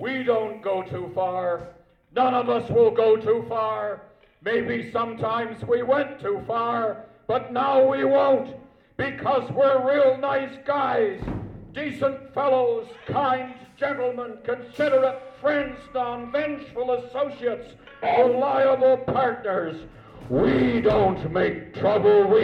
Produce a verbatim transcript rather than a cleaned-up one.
We don't go too far. None of us will go too far. Maybe sometimes we went too far, but now we won't, because we're real nice guys, decent fellows, kind gentlemen, considerate friends, non-vengeful associates, reliable partners. We don't make trouble. We